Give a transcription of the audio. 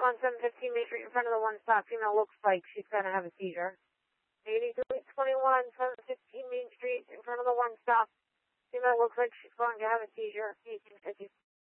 on 715 Main Street in front of the one stop. Female looks like she's going to have a seizure. 8321, 715 Main Street in front of the one stop. Female looks like she's going to have a seizure.